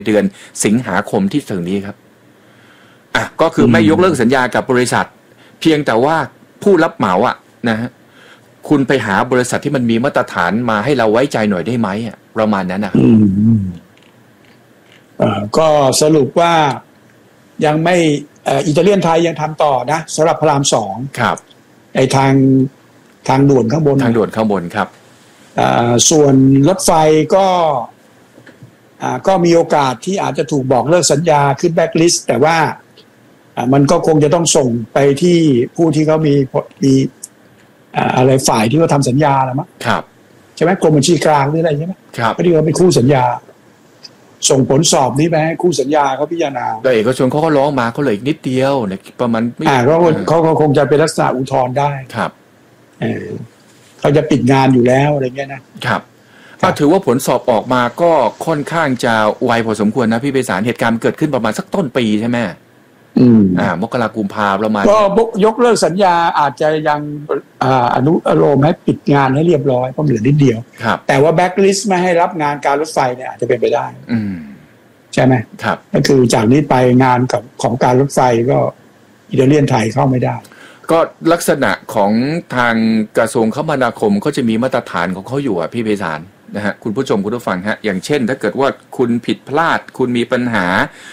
เดือนสิงหาคมที่ถึงนี้ครับก็คือไม่ยกเลิกสัญญากับบริษัทเพียงแต่ว่าผู้รับเหมานะฮะคุณไปหาบริษัทที่มันมีมาตรฐานมาให้เราไว้ใจหน่อยได้ไหมประมาณนั้นนะก็สรุปว่ายังไม่อิตาเลียนไทยยังทำต่อนะสำหรับพระราม2 ครับไอ้ทางด่วนข้างบนครับส่วนรถไฟก็มีโอกาสที่อาจจะถูกบอกเลิกสัญญาขึ้นแบ็คลิสต์แต่ว่ามันก็คงจะต้องส่งไปที่ผู้ที่เขามีอะไรฝ่ายที่เขาทำสัญญาแล้วมั้งครับใช่ไหมกรมบัญชีกลางหรืออะไรใช่ไหมครับที่เขาเป็นคู่สัญญาส่งผลสอบนี้ไปให้คู่สัญญาเขาพิจารณาแต่เอกชนเขาก็ร้องมาเขาเลยอีกนิดเดียวประมาณเขาคงจะเป็นลักษณะอุทธรณ์ได้ครับเขาจะปิดงานอยู่แล้วอะไรเงี้ยนะครับถือว่าผลสอบออกมาก็ค่อนข้างจะไวพอสมควรนะพี่ไพศาลเหตุการณ์เกิดขึ้นประมาณสักต้นปีใช่ไหมมกราคมกุมภาพันธ์ประมาณก็ยกเลิกสัญญาอาจจะยังอนุโลมให้ปิดงานให้เรียบร้อยเพราะเหลือนิดเดียวแต่ว่าแบ็คลิสต์ไม่ให้รับงานการรถไฟเนี่ยอาจจะเป็นไปได้ใช่ไหมครับก็คือจากนี้ไปงานของการรถไฟก็อิตาเลียนไทยเข้าไม่ได้ก็ลักษณะของทางกระทรวงคมนาคมเขาจะมีมาตรฐานของเขาอยู่พี่ไพศาลนะฮะคุณผู้ชมคุณผู้ฟังฮะอย่างเช่นถ้าเกิดว่าคุณผิดพลาดคุณมีปัญหา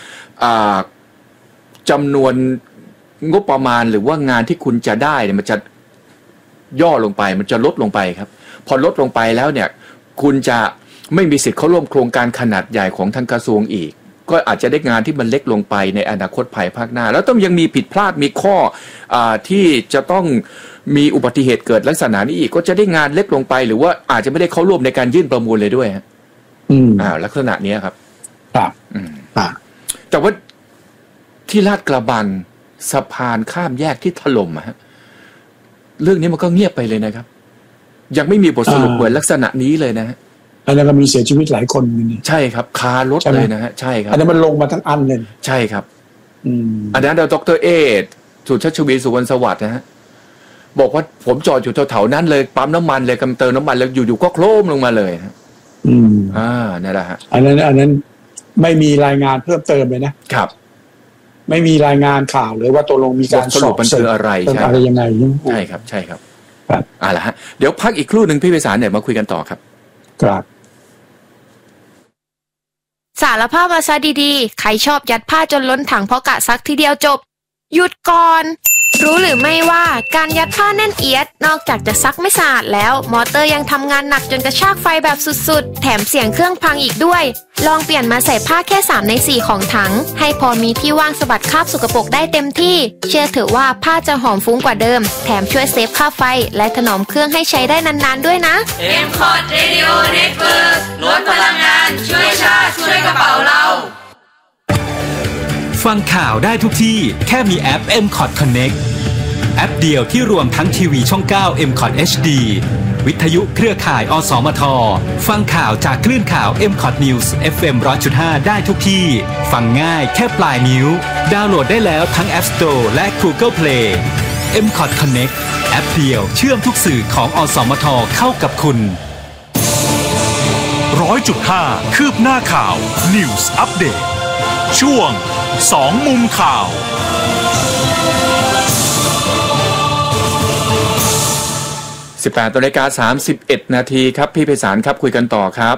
จำนวนงบประมาณหรือว่างานที่คุณจะได้เนี่ยมันจะย่อลงไปมันจะลดลงไปครับพอลดลงไปแล้วเนี่ยคุณจะไม่มีสิทธิ์เข้าร่วมโครงการขนาดใหญ่ของทางกระทรวงอีกก็อาจจะได้งานที่มันเล็กลงไปในอนาคตภายภาคหน้าแล้วต้องยังมีผิดพลาดมีข้อที่จะต้องมีอุบัติเหตุเกิดลักษณะนี้อีกก็จะได้งานเล็กลงไปหรือว่าอาจจะไม่ได้เข้าร่วมในการยื่นประมูลเลยด้วยฮะลักษณะนี้ครับแต่ว่าที่ลาดกระบังสะพานข้ามแยกที่ถล่มฮะเรื่องนี้มันก็เงียบไปเลยนะครับยังไม่มีบทสรุปเหมือนลักษณะนี้เลยนะฮะแล้วก็มีเสียชีวิตหลายคนนี่ใช่ครับคารถเลยนะฮะใช่ครับอันนั้นมันลงมาทั้งอันเลยใช่ครับอันนั้นดร.เอสุชัชวีสุวรรณสวัสดิ์นะฮะบอกว่าผมจอดอยู่แถวๆนั้นเลยปั๊มน้ำมันเลยกำเติมน้ำมันแล้วอยู่ๆก็โครมลงมาเลยนั่นแหละฮะอันนั้นไม่มีรายงานเพิ่มเติมเลยนะครับไม่มีรายงานข่าวเลยว่าตกลงมีการสรุปมันคืออะไรใช่อะไรยังไงใช่ครับใช่ครับละฮะเดี๋ยวพักอีกครู่นึงพี่ไพศาลเนี่ยมาคุยกันต่อครับครับสารภาพมาซะดีๆใครชอบยัดผ้าจนล้นถังเพราะกะซักทีเดียวจบหยุดก่อนรู้หรือไม่ว่าการยัดผ้าแน่นเอียดนอกจากจะซักไม่สะอาดแล้วมอเตอร์ยังทำงานหนักจนกระชากไฟแบบสุดๆแถมเสียงเครื่องพังอีกด้วยลองเปลี่ยนมาใส่ผ้าแค่3 ใน 4ของถังให้พอมีที่ว่างสะบัดคราบสกปรกได้เต็มที่เชื่อเถอะว่าผ้าจะหอมฟุ้งกว่าเดิมแถมช่วยเซฟค่าไฟและถนอมเครื่องให้ใช้ได้นานๆด้วยนะ M-Cot Radio Network ลดพลังงานช่วยชาติช่วยกระเป๋าเราฟังข่าวได้ทุกที่แค่มีแอป M-Cot Connect แอปเดียวที่รวมทั้งทีวีช่อง 9 M-Cot HD วิทยุเครือข่ายอสมทฟังข่าวจากคลื่นข่าว M-Cot News FM 100.5 ได้ทุกที่ฟังง่ายแค่ปลายนิ้วดาวน์โหลดได้แล้วทั้ง App Store และ Google Play M-Cot Connect แอปเดียวเชื่อมทุกสื่อของอสมทเข้ากับคุณ 100.5 คืบหน้าข่าว News Update ช่วง2 มุมข่าว 18:31 นาทีครับพี่ไพศาลครับคุยกันต่อครับ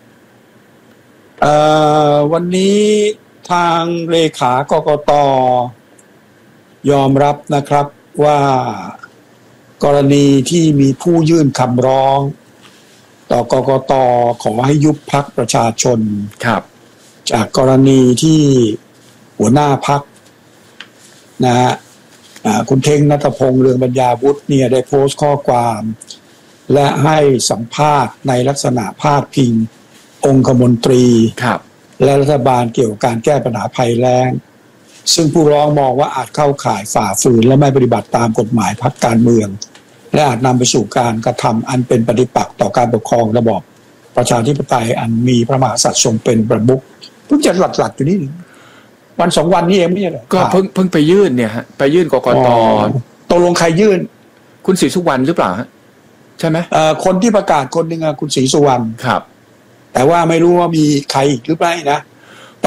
วันนี้ทางเลขากกต.ยอมรับนะครับว่ากรณีที่มีผู้ยื่นคำร้องต่อกกต.ขอให้ยุบพรรคประชาชนครับจากกรณีที่หัวหน้าพรรคนะฮะคุณเท่งณัฐพงษ์เรืองปัญญาวุฒิเนี่ยได้โพสต์ข้อความและให้สัมภาษณ์ในลักษณะพาดพิงองคมนตรีและรัฐบาลเกี่ยวกับการแก้ปัญหาภัยแล้งซึ่งผู้ร้องมองว่าอาจเข้าข่ายฝ่าฝืนและไม่ปฏิบัติตามกฎหมายพรรคการเมืองและอาจนำไปสู่การกระทำอันเป็นปฏิปักษ์ต่อการปกครองระบอบประชาธิปไตยอันมีพระมหากษัตริย์ทรงเป็นประมุขเพิ่งจะหลัดอยู่นี่วัน2 วันนี้เองไม่ใช่เหรอก็เพิ่งไปยื่นเนี่ยฮะไปยื่นกกต. ตกลงใครยื่นคุณศรีสุวรรณหรือเปล่าฮะใช่ไหมคนที่ประกาศคนหนึ่งคุณศรีสุวรรณครับแต่ว่าไม่รู้ว่ามีใครอีกหรือเปล่านะ